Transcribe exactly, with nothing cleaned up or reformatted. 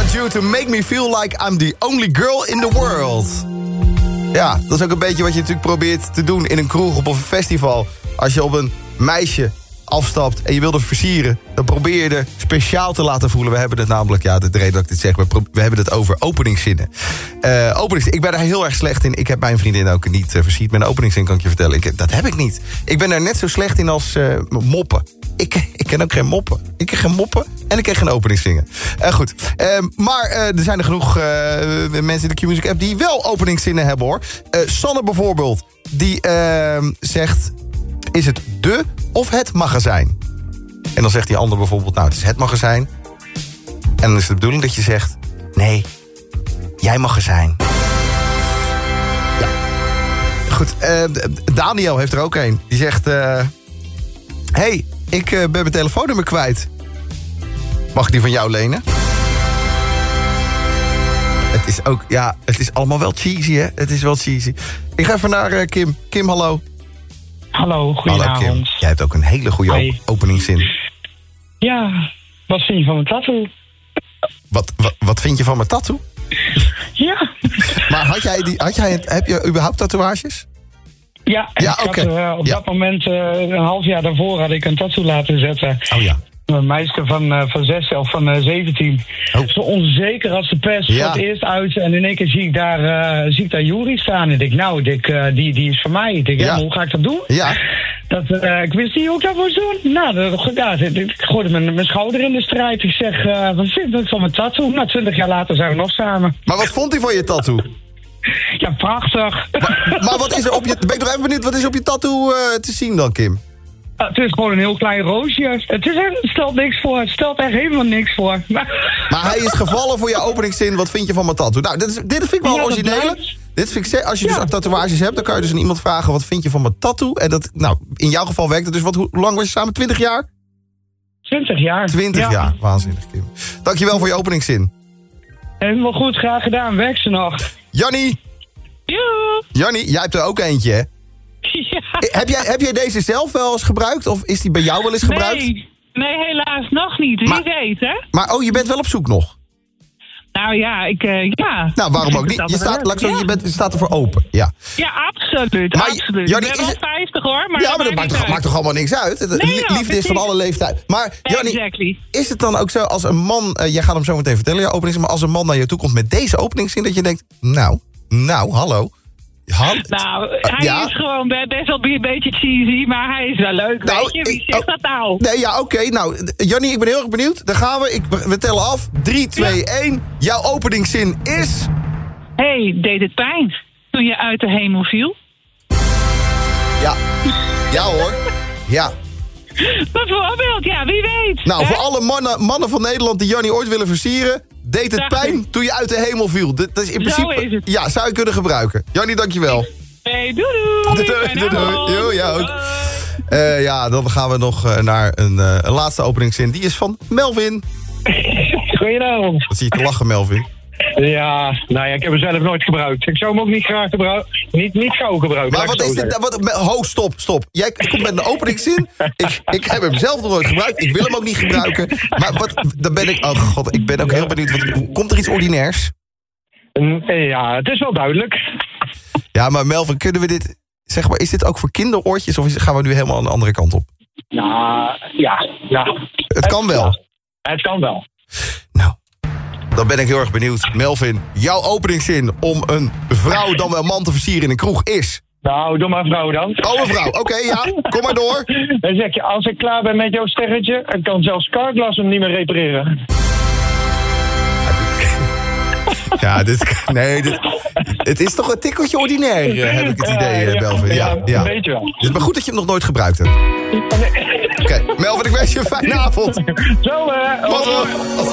Want You to make me feel like I'm the only girl in the world. Ja, dat is ook een beetje wat je natuurlijk probeert te doen in een kroeg of op een festival. Als je op een meisje afstapt en je wil er versieren, dan probeer je er speciaal te laten voelen. We hebben het namelijk, ja, de reden dat ik dit zeg, we, pro- we hebben het over openingszinnen. Uh, openingszinnen. Ik ben daar heel erg slecht in. Ik heb mijn vriendin ook niet uh, versierd met een openingszin, kan ik je vertellen. Ik, dat heb ik niet. Ik ben er net zo slecht in als uh, moppen. Ik, ik ken ook geen moppen. Ik ken geen moppen en ik ken geen openingszingen. Uh, goed. Uh, maar uh, er zijn er genoeg uh, mensen in de Q-Music app die wel openingszinnen hebben, hoor. Uh, Sanne bijvoorbeeld, die uh, zegt, is het de of het magazijn? En dan zegt die ander bijvoorbeeld, nou, het is het magazijn. En dan is de bedoeling dat je zegt, nee, jij magazijn. Ja. Goed, uh, Daniel heeft er ook een. Die zegt, uh, hey, ik uh, ben mijn telefoonnummer kwijt. Mag ik die van jou lenen? Het is ook, ja, het is allemaal wel cheesy, hè? Het is wel cheesy. Ik ga even naar uh, Kim. Kim, hallo. Hallo, goedenavond. Hallo Kim, jij hebt ook een hele goede Hi. op- openingszin. Ja, wat vind je van mijn tattoo? Wat, wat, wat vind je van mijn tattoo? Ja. Maar had jij die, had jij, heb je überhaupt tatoeages? Ja, en Ja, ik oké. had uh, op Ja. dat moment, uh, een half jaar daarvoor, had ik een tattoo laten zetten. Oh ja. Een meisje van, uh, van zes of van uh, zeventien. Oh. Zo onzeker als de pest. Ja. Voor het eerst uit. En in één keer zie ik daar, uh, zie ik daar Juri staan. En ik denk, nou, ik denk, uh, die, die is van mij. Ik denk, ja, Ja. maar hoe ga ik dat doen? Ja. Dat, uh, ik wist niet hoe ik dat moest doen. Nou, dat, ja, ik, ik gooide mijn, mijn schouder in de strijd. Ik zeg, uh, wat vind ik van mijn tattoo? Nou, twintig jaar later zijn we nog samen. Maar wat vond hij van je tattoo? Ja, prachtig. Maar, maar wat is er op je... Ben ik nog even benieuwd, wat is op je tattoo uh, te zien dan, Kim? Uh, het is gewoon een heel klein roosje. Het, is echt, het stelt niks voor. Het stelt echt helemaal niks voor. Maar hij is gevallen voor je openingszin. Wat vind je van mijn tattoo? Nou, dit, is, dit vind ik wel Ja, dat origineel. blijft. Dit vind ik, ze- als je Ja. dus tatoeages hebt, dan kan je dus aan iemand vragen, wat vind je van mijn tattoo? En dat, nou, in jouw geval werkt het dus, wat, hoe lang was je samen? twintig jaar? twintig jaar. twintig Ja. jaar, waanzinnig, Kim. Dankjewel voor je openingszin. Helemaal goed, graag gedaan. Werk ze nog. Jannie, Joe. Jannie, jij hebt er ook eentje, hè? Ja. Heb jij, heb jij deze zelf wel eens gebruikt? Of is die bij jou wel eens gebruikt? Nee, nee, helaas nog niet. Wie Maar- weet, hè? Maar oh, je bent wel op zoek nog. Nou ja, ik, uh, ja. Nou, waarom Ik ook vind niet? het Je staat, altijd laat ik zo, leuk, je, ja. bent, je staat ervoor open, ja. Ja, absoluut, Maar, absoluut. Jannie, ik ben is wel het- vijftig hoor, maar ja, dat maar dat maakt toch, niet maakt toch allemaal niks uit? Het- Nee, li- joh, liefde is van precies. alle leeftijden. Maar Jannie, Exactly. is het dan ook zo als een man... Uh, jij gaat hem zo meteen vertellen, je openingszin... maar als een man naar je toe komt met deze openingszin... dat je denkt, nou, nou, hallo. Ha- Nou, Uh, hij ja? is gewoon be- best wel een beetje cheesy, maar hij is wel leuk, Nou, weet je? Wie ik- zegt oh. dat nou? Nee, ja, oké. Nou, Jannie, ik ben heel erg benieuwd. Daar gaan we. Ik, we tellen af. drie, twee, één. Jouw openingszin is... Hey, deed het pijn toen je uit de hemel viel? Ja. Ja hoor. Ja. Bijvoorbeeld, ja, wie weet. Nou, hè? voor alle mannen, mannen van Nederland die Jannie ooit willen versieren... deed het Dacht pijn ik. toen je uit de hemel viel. Dat, dat is in Zo principe... is het. Ja, zou je kunnen gebruiken. Jannie, dankjewel. Hey, doei doei. Doei, doei, Fijne doei. avond. Jo, ja, ook. Bye. Eh, ja, dan gaan we nog eh, naar een, eh, een laatste openingszin. Die is van Melvin. Goedenavond. Wat zie je te lachen, Melvin? Ja, nou ja, ik heb hem zelf nooit gebruikt. Ik zou hem ook niet graag gebruiken. Niet, niet gauw gebruiken. Maar laat ik wat het is zo dit? zeggen. Wat, ho, stop, stop. Jij komt met een openingszin. Ik, ik heb hem zelf nog nooit gebruikt. Ik wil hem ook niet gebruiken. Maar wat, dan ben ik... Oh god, ik ben ook heel benieuwd. Wat, komt er iets ordinairs? Eh, Ja, het is wel duidelijk. Ja, maar Melvin, kunnen we dit... Zeg maar, is dit ook voor kinderoortjes of is, gaan we nu helemaal aan de andere kant op? Nou, ja, ja. Het kan wel. Het kan wel. Nou, dan ben ik heel erg benieuwd. Melvin, jouw openingszin om een vrouw dan wel man te versieren in een kroeg is... Nou, doe maar vrouw dan. Oh, een vrouw. Oké, ja. Kom maar door. Dan zeg je, als ik klaar ben met jouw sterretje, ik kan zelfs Carglass hem niet meer repareren. Ja, dit... Nee, dit... Het is toch een tikkeltje ordinair, eh, heb ik het idee, eh, Melvin. Ja, ja. Weet je wel. Het is maar goed dat je hem nog nooit gebruikt hebt. Oké, Melvin, ik wens je een fijne avond. Zo, hè. Tot,